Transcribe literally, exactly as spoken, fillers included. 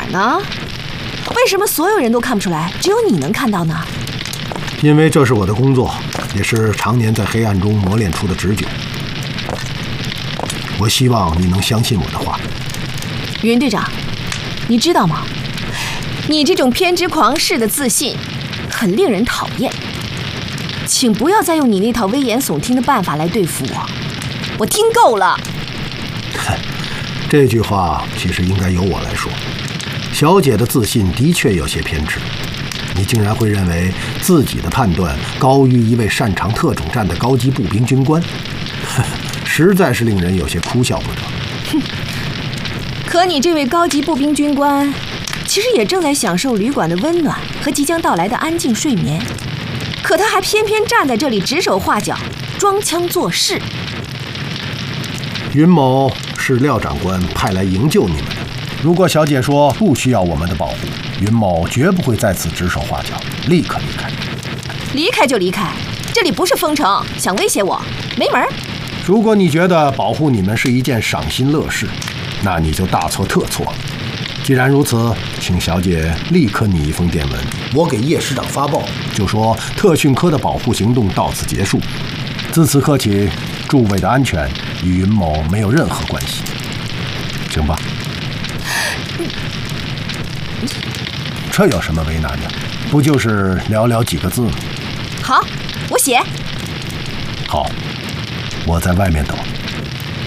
呢？为什么所有人都看不出来，只有你能看到呢？ 因为这是我的工作，也是常年在黑暗中磨练出的直觉。我希望你能相信我的话。 云队长，你知道吗？你这种偏执狂式的自信，很令人讨厌。请不要再用你那套危言耸听的办法来对付我，我听够了。 这句话其实应该由我来说。小姐的自信的确有些偏执，你竟然会认为自己的判断高于一位擅长特种战的高级步兵军官，实在是令人有些哭笑不得。 哼，可你这位高级步兵军官，其实也正在享受旅馆的温暖和即将到来的安静睡眠，可他还偏偏站在这里指手画脚，装腔作势。 云某是廖长官派来营救你们的，如果小姐说不需要我们的保护，云某绝不会在此指手画脚，立刻离开。 离开就离开，这里不是封城，想威胁我没门。 如果你觉得保护你们是一件赏心乐事，那你就大错特错了。既然如此，请小姐立刻拟一封电文，我给叶师长发报，就说特训科的保护行动到此结束。自此刻起，诸位的安全与云某没有任何关系，行吧？这有什么为难的？不就是寥寥几个字吗？ 好，我写。 好，我在外面等。